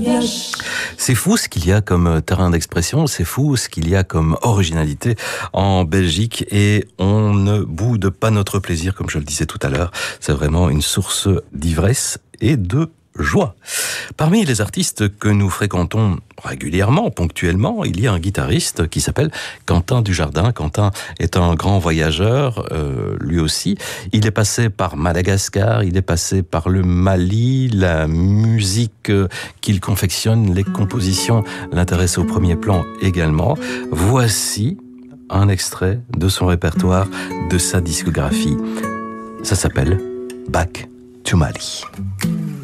C'est fou ce qu'il y a comme terrain d'expression, c'est fou ce qu'il y a comme originalité en Belgique et on ne boude pas notre plaisir, comme je le disais tout à l'heure. C'est vraiment une source d'ivresse et de joie. Parmi les artistes que nous fréquentons régulièrement, ponctuellement, il y a un guitariste qui s'appelle Quentin Dujardin. Quentin est un grand voyageur, lui aussi. Il est passé par Madagascar, il est passé par le Mali. La musique qu'il confectionne, les compositions l'intéressent au premier plan également. Voici un extrait de son répertoire, de sa discographie. Ça s'appelle Back to Mali.